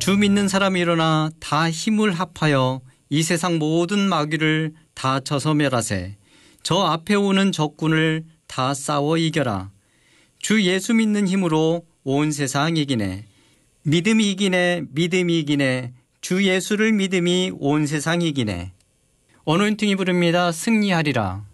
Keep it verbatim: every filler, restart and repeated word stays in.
주 믿는 사람이 일어나 다 힘을 합하여 이 세상 모든 마귀를 다 쳐서 멸하세. 저 앞에 오는 적군을 다 싸워 이겨라. 주 예수 믿는 힘으로 온 세상 이기네. 믿음이 이기네. 믿음이 이기네. 주 예수를 믿음이 온 세상 이기네. 어노인팅이 부릅니다. 승리하리라.